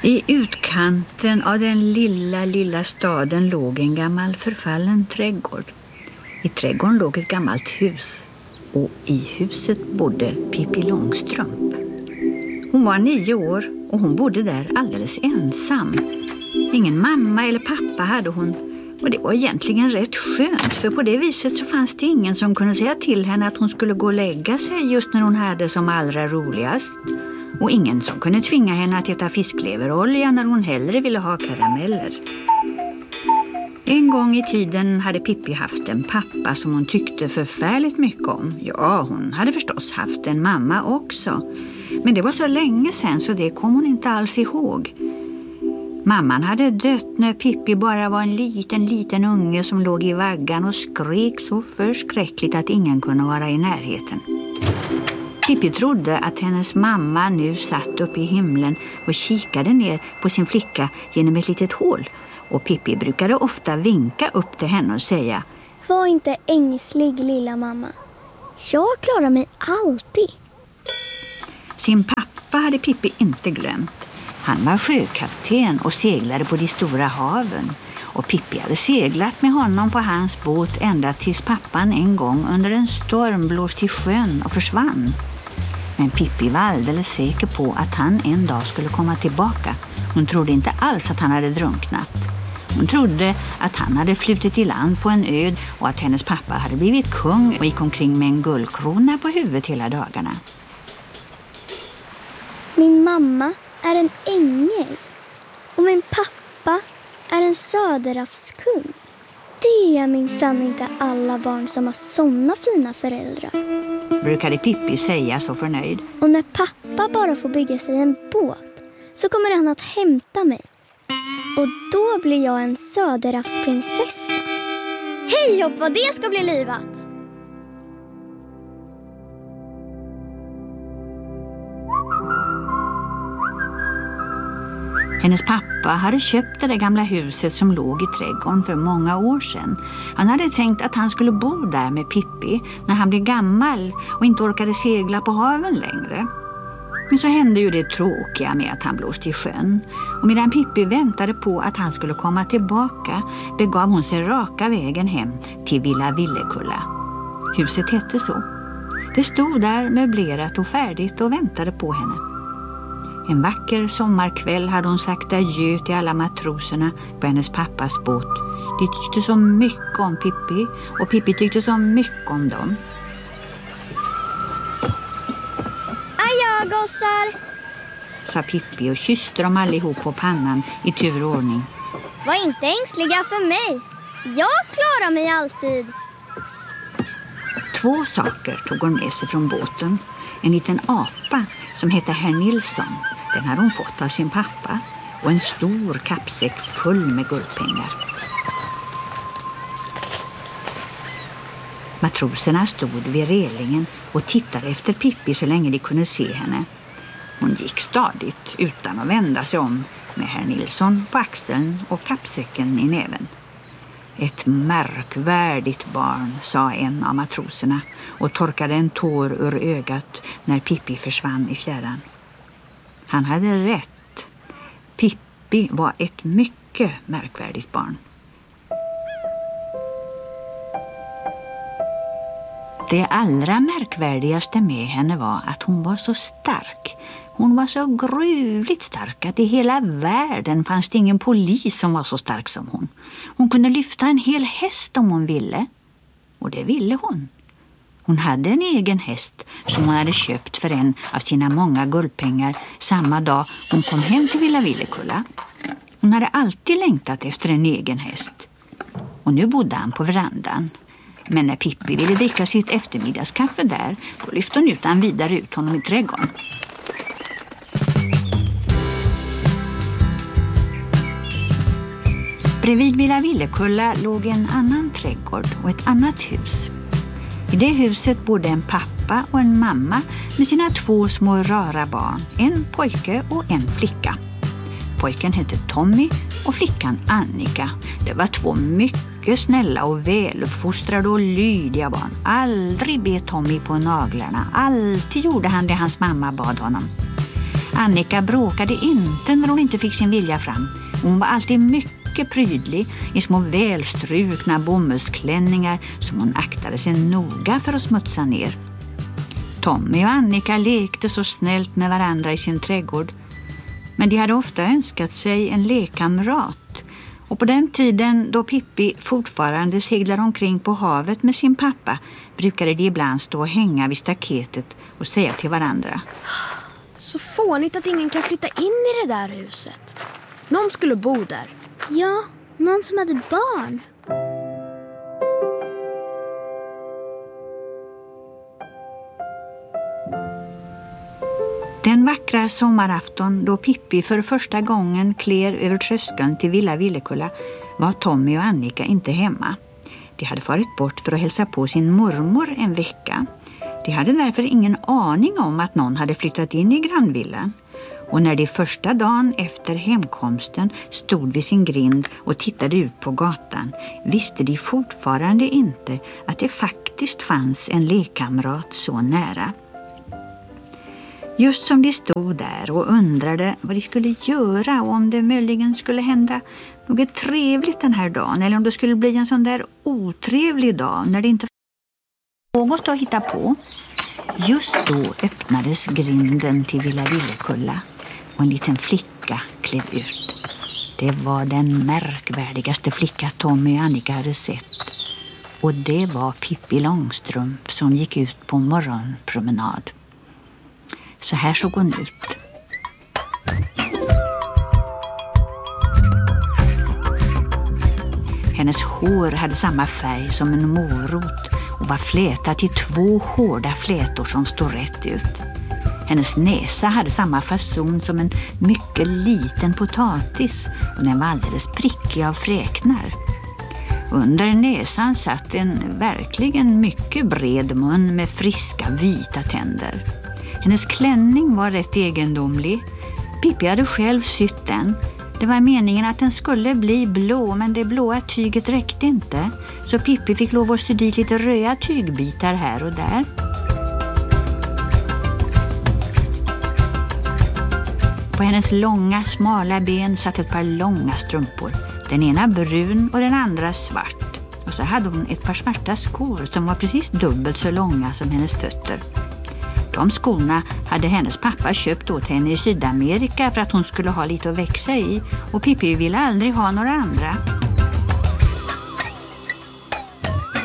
I utkanten av den lilla staden låg en gammal förfallen trädgård. I trädgården låg ett gammalt hus och i huset bodde Pippi Långstrump. Hon var 9 år och hon bodde där alldeles ensam. Ingen mamma eller pappa hade hon och det var egentligen rätt skönt för på det viset så fanns det ingen som kunde säga till henne att hon skulle gå och lägga sig just när hon hade som allra roligast. Och ingen som kunde tvinga henne att äta fiskleverolja när hon hellre ville ha karameller. En gång i tiden hade Pippi haft en pappa som hon tyckte förfärligt mycket om. Ja, hon hade förstås haft en mamma också. Men det var så länge sedan så det kom hon inte alls ihåg. Mamman hade dött när Pippi bara var en liten unge som låg i vaggan och skrek så förskräckligt att ingen kunde vara i närheten. Pippi trodde att hennes mamma nu satt uppe i himlen och kikade ner på sin flicka genom ett litet hål. Och Pippi brukade ofta vinka upp till henne och säga: Var inte ängslig, lilla mamma. Jag klarar mig alltid. Sin pappa hade Pippi inte glömt. Han var sjökapten och seglade på de stora haven. Och Pippi hade seglat med honom på hans båt ända tills pappan en gång under en storm blåste i sjön och försvann. Men Pippi var alldeles säker på att han en dag skulle komma tillbaka. Hon trodde inte alls att han hade drunknat. Hon trodde att han hade flutit i land på en ö och att hennes pappa hade blivit kung och gick omkring med en guldkrona på huvudet hela dagarna. Min mamma är en ängel och min pappa är en söderhavskung. Det är minsann inte alla barn som har såna fina föräldrar, brukade Pippi säga så förnöjd. Och när pappa bara får bygga sig en båt så kommer han att hämta mig. Och då blir jag en söderhavsprinsessa. Hej hopp vad det ska bli livat! Hennes pappa hade köpt det där gamla huset som låg i trädgården för många år sedan. Han hade tänkt att han skulle bo där med Pippi när han blev gammal och inte orkade segla på haven längre. Men så hände ju det tråkiga med att han blåste i sjön. Och medan Pippi väntade på att han skulle komma tillbaka begav hon sig raka vägen hem till Villa Villekulla. Huset hette så. Det stod där möblerat och färdigt och väntade på henne. En vacker sommarkväll hade hon sagt adjö till alla matroserna på hennes pappas båt. De tyckte så mycket om Pippi och Pippi tyckte så mycket om dem. Adjö gossar, sa Pippi och kysste dem allihop på pannan i tur och ordning. Var inte ängsliga för mig. Jag klarar mig alltid. 2 saker tog hon med sig från båten. En liten apa som hette Herr Nilsson. Den hade hon fått av sin pappa. Och en stor kappsäck full med guldpengar. Matroserna stod vid relingen och tittade efter Pippi så länge de kunde se henne. Hon gick stadigt utan att vända sig om med Herr Nilsson på axeln och kappsäcken i näven. Ett märkvärdigt barn, sa en av matroserna och torkade en tår ur ögat när Pippi försvann i fjärran. Han hade rätt. Pippi var ett mycket märkvärdigt barn. Det allra märkvärdigaste med henne var att hon var så stark. Hon var så gruvligt stark att i hela världen fanns det ingen polis som var så stark som hon. Hon kunde lyfta en hel häst om hon ville. Och det ville hon. Hon hade en egen häst som hon hade köpt för en av sina många guldpengar samma dag hon kom hem till Villa Villekulla. Hon hade alltid längtat efter en egen häst. Och nu bodde han på verandan. Men när Pippi ville dricka sitt eftermiddagskaffe där, då lyfte hon utan vidare ut honom i trädgården. Bredvid Villa Villekulla låg en annan trädgård och ett annat hus. I det huset bodde en pappa och en mamma med sina 2 små rara barn, en pojke och en flicka. Pojken hette Tommy och flickan Annika. Det var 2 mycket snälla och väluppfostrade och lydiga barn. Aldrig bet Tommy på naglarna. Alltid gjorde han det hans mamma bad honom. Annika bråkade inte när hon inte fick sin vilja fram. Hon var alltid mycket prydlig i små välstrukna bomullsklänningar som hon aktade sig noga för att smutsa ner. Tommy och Annika lekte så snällt med varandra i sin trädgård. Men de hade ofta önskat sig en lekkamrat. Och på den tiden då Pippi fortfarande seglade omkring på havet med sin pappa brukade de ibland stå och hänga vid staketet och säga till varandra: så fånigt att ingen kan flytta in i det där huset. Någon skulle bo där. Ja, någon som hade barn. Den vackra sommarafton då Pippi för första gången kler över tröskeln till Villa Villekulla var Tommy och Annika inte hemma. De hade farit bort för att hälsa på sin mormor en vecka. De hade därför ingen aning om att någon hade flyttat in i grannvillan. Och när de första dagen efter hemkomsten stod vid sin grind och tittade ut på gatan visste de fortfarande inte att det faktiskt fanns en lekkamrat så nära. Just som de stod där och undrade vad de skulle göra och om det möjligen skulle hända något trevligt den här dagen eller om det skulle bli en sån där otrevlig dag när det inte var något att hitta på. Just då öppnades grinden till Villa Villekulla och en liten flicka klev ut. Det var den märkvärdigaste flicka Tommy och Annika hade sett. Och det var Pippi Långstrump som gick ut på morgonpromenad. Så här såg hon ut. Hennes hår hade samma färg som en morot och var flätat i 2 hårda flätor som stod rätt ut. Hennes näsa hade samma fason som en mycket liten potatis och den var alldeles prickig av fräknar. Under näsan satt en verkligen mycket bred mun med friska vita tänder. Hennes klänning var rätt egendomlig. Pippi hade själv sytt den. Det var meningen att den skulle bli blå, men det blåa tyget räckte inte. Så Pippi fick lov att sy dit lite röda tygbitar här och där. På hennes långa, smala ben satt ett par långa strumpor. Den ena brun och den andra svart. Och så hade hon ett par svarta skor som var precis dubbelt så långa som hennes fötter. De skorna hade hennes pappa köpt åt henne i Sydamerika för att hon skulle ha lite att växa i. Och Pippi ville aldrig ha några andra.